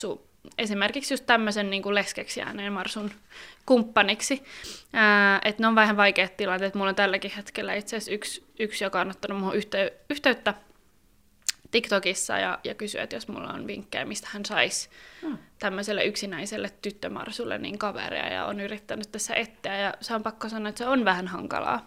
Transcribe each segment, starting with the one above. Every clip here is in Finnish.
esimerkiksi just tämmöisen niin kuin leskeksi jääneen marsun kumppaniksi. Että ne on vähän vaikeat tilanteet. Mulla on tälläkin hetkellä itse asiassa yksi joka on ottanut muuhun yhteyttä TikTokissa ja kysyy, että jos mulla on vinkkejä, mistä hän saisi tämmöiselle yksinäiselle tyttömarsulle niin kaveria, ja on yrittänyt tässä etsiä, ja se on pakko sanoa, että se on vähän hankalaa.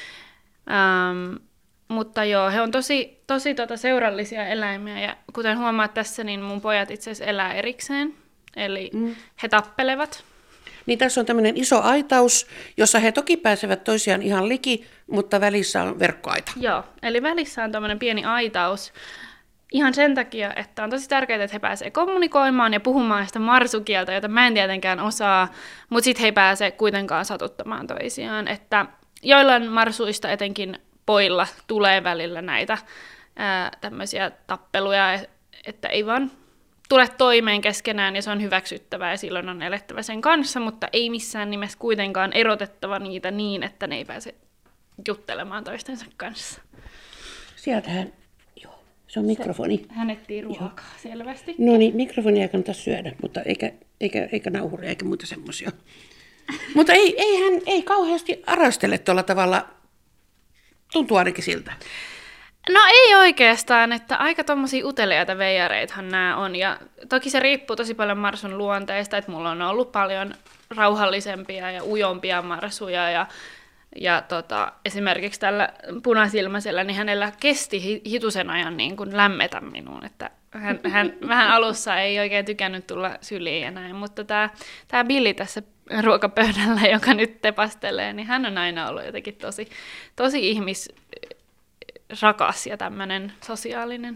Mutta joo, he on tosi seurallisia eläimiä, ja kuten huomaat tässä, niin mun pojat itse asiassa elää erikseen, eli he tappelevat. Niin tässä on tämmöinen iso aitaus, jossa he toki pääsevät toisiaan ihan liki, mutta välissä on verkkoaita. Joo, eli välissä on tämmöinen pieni aitaus, ihan sen takia, että on tosi tärkeää, että he pääsevät kommunikoimaan ja puhumaan sitä marsukieltä, jota mä en tietenkään osaa, mutta sitten he ei pääse kuitenkaan satuttamaan toisiaan. Että joillain marsuista, etenkin poilla, tulee välillä näitä tämmöisiä tappeluja, että ei vaan tule toimeen keskenään, ja se on hyväksyttävää, ja silloin on elettävä sen kanssa, mutta ei missään nimessä kuitenkaan erotettava niitä niin, että ne ei pääse juttelemaan toistensa kanssa. Sieltähän, joo, se on mikrofoni. Hän etsii ruokaa selvästi. No niin, mikrofonia ei kannata syödä, mutta eikä nauhuria eikä muuta semmoisia. Mutta hän ei kauheasti arastele tuolla tavalla, tuntuu ainakin siltä. No ei oikeastaan, että aika tommosia uteliaita veijareithan nämä on, ja toki se riippuu tosi paljon marsun luonteesta, että mulla on ollut paljon rauhallisempia ja ujompia marsuja, ja esimerkiksi tällä punasilmäisellä, niin hänellä kesti hitusen ajan niin kuin lämmetä minuun, että hän vähän alussa ei oikein tykännyt tulla syliin ja näin, mutta tämä Billy tässä ruokapöydällä, joka nyt tepastelee, niin hän on aina ollut jotenkin tosi ihmisrakas ja tämmöinen sosiaalinen.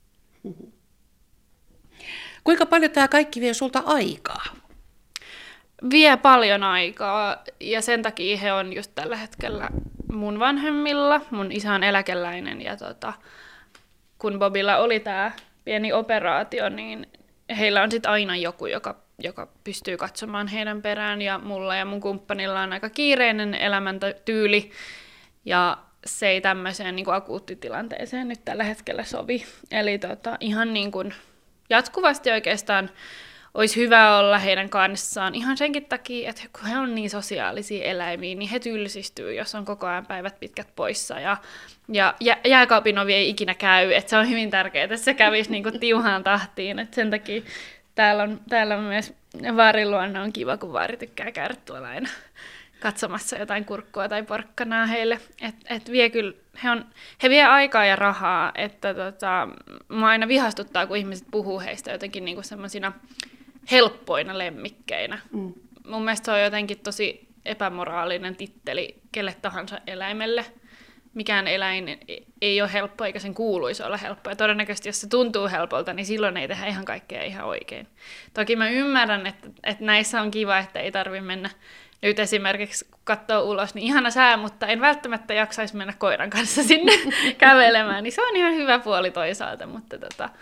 Kuinka paljon tämä kaikki vie sulta aikaa? Vie paljon aikaa, ja sen takia he on just tällä hetkellä mun vanhemmilla. Mun isä on eläkeläinen, ja kun Bobilla oli tämä pieni operaatio, niin heillä on sitten aina joku, joka pystyy katsomaan heidän perään, ja mulla ja mun kumppanilla on aika kiireinen elämäntyyli, ja se ei tämmöiseen niin kuin akuuttitilanteeseen nyt tällä hetkellä sovi. Eli ihan niin kuin jatkuvasti oikeastaan olisi hyvä olla heidän kanssaan ihan senkin takia, että kun he on niin sosiaalisia eläimiä, niin he tylsistyy, jos on koko ajan päivät pitkät poissa. Ja jääkaapin ovi ei ikinä käy, että se on hyvin tärkeää, että se kävisi niin kuin tiuhaan tahtiin. Et sen takia täällä on myös vaarin luona on kiva, kun vaari tykkää käydä tuolla aina katsomassa jotain kurkkua tai porkkanaa heille. Et vie kyllä, he vie aikaa ja rahaa, että mua aina vihastuttaa, kun ihmiset puhuu heistä jotenkin niinku semmoisina helppoina lemmikkeinä. Mun mielestä se on jotenkin tosi epämoraalinen titteli kelle tahansa eläimelle. Mikään eläin ei ole helppo, eikä sen kuuluisi olla helppo. Ja todennäköisesti, jos se tuntuu helpolta, niin silloin ei tehdä ihan kaikkea ihan oikein. Toki mä ymmärrän, että näissä on kiva, että ei tarvitse mennä. Nyt esimerkiksi, kun katsoo ulos, niin ihana sää, mutta en välttämättä jaksaisi mennä koiran kanssa sinne kävelemään. Niin se on ihan hyvä puoli toisaalta, mutta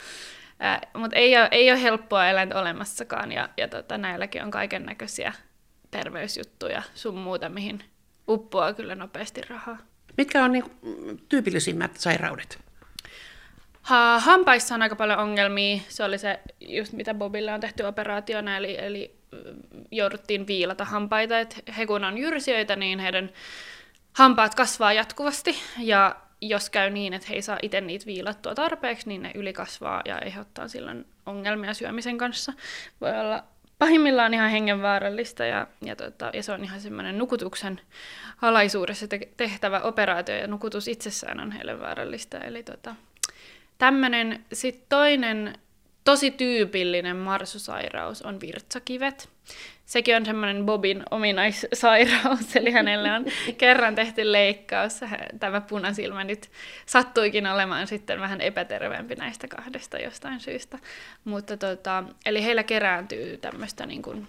ei ole helppoa eläintä olemassakaan. Ja näilläkin on kaiken näköisiä terveysjuttuja sun muuta, mihin uppoaa kyllä nopeasti rahaa. Mitkä on niinku tyypillisimmät sairaudet? Hampaissa on aika paljon ongelmia. Se oli se, just mitä Bobille on tehty operaationa, eli jouduttiin viilata hampaita. Et he kun on jyrsijöitä, niin heidän hampaat kasvaa jatkuvasti. Ja jos käy niin, että he ei saa itse niitä viilattua tarpeeksi, niin ne ylikasvaa ja aiheuttaa silloin ongelmia syömisen kanssa. Voi olla pahimmillaan ihan hengenvaarallista ja se on ihan semmoinen nukutuksen alaisuudessa tehtävä operaatio ja nukutus itsessään on heille vaarallista. Eli tämmöinen sitten toinen tosi tyypillinen marsusairaus on virtsakivet. Sekin on semmoinen Bobin ominaissairaus, eli hänelle on kerran tehty leikkaus. Tämä punasilmä nyt sattuikin olemaan sitten vähän epäterveempi näistä kahdesta jostain syystä. Mutta eli heillä kerääntyy tämmöistä niin kuin,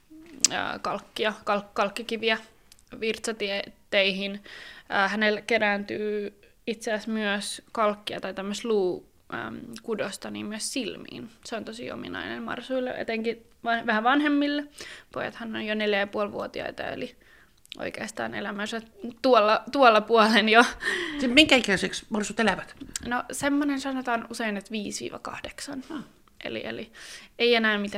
kalkkikiviä virtsateihin. Hänellä kerääntyy itse asiassa myös kalkkia tai tämmöistä luukudosta niin myös silmiin. Se on tosi ominainen marsuille, etenkin vähän vanhemmille. Pojathan on jo 4,5-vuotiaita, eli oikeastaan elämänsä tuolla puolen jo. Minkä ikäiseksi marsut elävät? No semmoinen sanotaan usein, että 5-8. Eli ei enää mitään